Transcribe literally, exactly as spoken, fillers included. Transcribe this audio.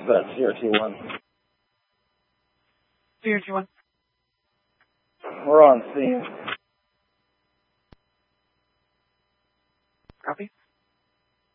That's C R T one. C R T one. We're on scene.